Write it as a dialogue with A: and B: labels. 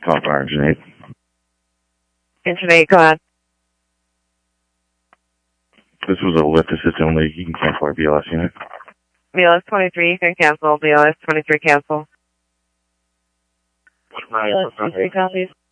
A: Talk to Engine 8.
B: Engine 8, go ahead.
A: This was a lift assist only. You can cancel our BLS unit.
B: BLS 23, you can cancel. BLS 23, cancel.
C: BLS 23, copies.